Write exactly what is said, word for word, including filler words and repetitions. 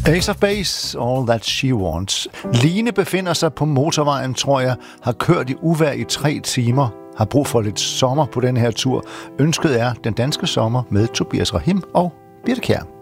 Ace of Base, All That She Wants. Line befinder sig på motorvejen, tror jeg, har kørt i uvejr i tre timer, har brug for lidt sommer på den her tur. Ønsket er den danske sommer med Tobias Rahim og Birthe Kjær.